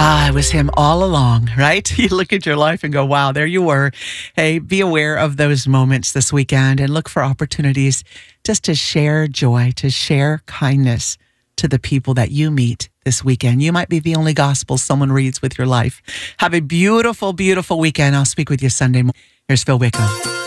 It was him all along, right? You look at your life and go, wow, there you were. Hey, be aware of those moments this weekend and look for opportunities just to share joy, to share kindness to the people that you meet this weekend. You might be the only gospel someone reads with your life. Have a beautiful, beautiful weekend. I'll speak with you Sunday morning. Here's Phil Wickham.